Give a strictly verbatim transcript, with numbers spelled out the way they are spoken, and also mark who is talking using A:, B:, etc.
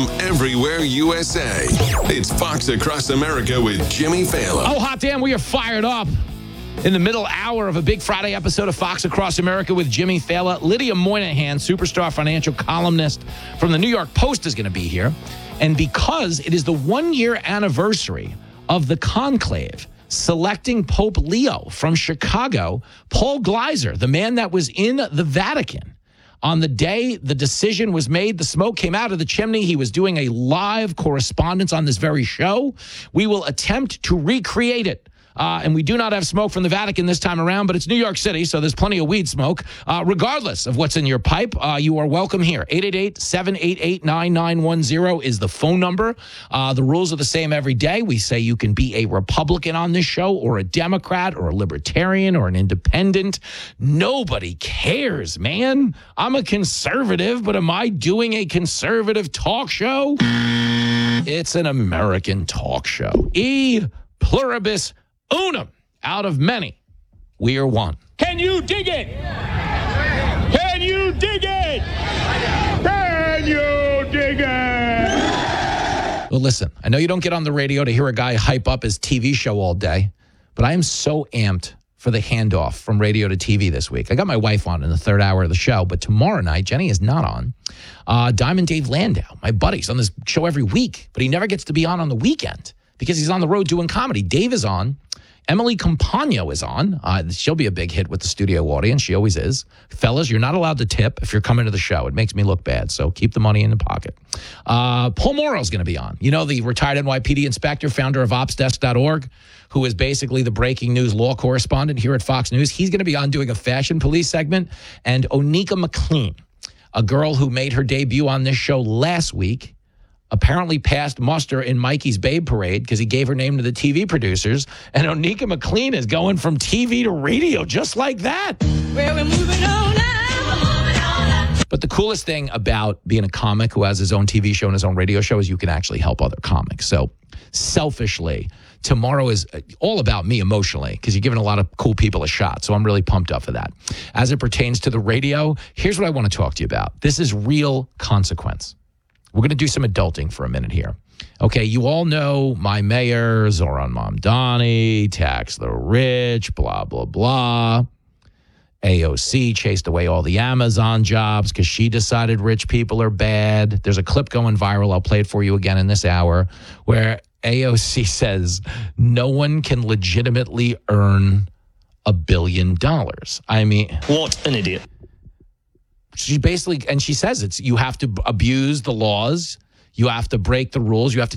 A: from everywhere U S A. It's Fox Across America with Jimmy Fallon.
B: Oh, hot damn, we are fired up. In the middle hour of a big Friday episode of Fox Across America with Jimmy Fallon, Lydia Moynihan, superstar financial columnist from the New York Post, is going to be here. And because it is the one-year anniversary of the conclave selecting Pope Leo from Chicago, Paul Gleiser, the man that was in the Vatican, on the day the decision was made, the smoke came out of the chimney. He was doing a live correspondence on this very show. We will attempt to recreate it. Uh, and we do not have smoke from the Vatican this time around, but it's New York City, so there's plenty of weed smoke. Uh, regardless of what's in your pipe, uh, you are welcome here. eight eight eight, seven eight eight, nine nine one zero is the phone number. Uh, the rules are the same every day. We say you can be a Republican on this show, or a Democrat, or a Libertarian, or an Independent. Nobody cares, man. I'm a conservative, but am I doing a conservative talk show? It's an American talk show. E pluribus unum, out of many, we are one.
C: Can you dig it? Can you dig it? Can you dig it?
B: Well, listen, I know you don't get on the radio to hear a guy hype up his T V show all day, but I am so amped for the handoff from radio to T V this week. I got my wife on in the third hour of the show, but tomorrow night, Jenny is not on. Uh, Diamond Dave Landau, my buddy's on this show every week, but he never gets to be on on the weekend because he's on the road doing comedy. Dave is on. Emily Compagno is on. Uh, she'll be a big hit with the studio audience. She always is. Fellas, you're not allowed to tip if you're coming to the show. It makes me look bad, so keep the money in the pocket. Uh, Paul Morrill's going to be on. You know, the retired N Y P D inspector, founder of ops desk dot org, who is basically the breaking news law correspondent here at Fox News. He's going to be on doing a fashion police segment. And Onika McLean, a girl who made her debut on this show last week, apparently passed muster in Mikey's Babe Parade because he gave her name to the T V producers. And Onika McLean is going from T V to radio just like that.
D: Well, we're moving on now. We're moving on now.
B: But the coolest thing about being a comic who has his own T V show and his own radio show is you can actually help other comics. So selfishly, tomorrow is all about me emotionally because you're giving a lot of cool people a shot. So I'm really pumped up for that. As it pertains to the radio, here's what I want to talk to you about. This is real consequence. We're going to do some adulting for a minute here. Okay, you all know my mayor, Zoran Mamdani, tax the rich, blah, blah, blah. A O C chased away all the Amazon jobs because she decided rich people are bad. There's a clip going viral. I'll play it for you again in this hour where A O C says no one can legitimately earn a billion dollars. I mean,
E: what an idiot.
B: She basically, and she says it's, you have to abuse the laws. You have to break the rules. You have to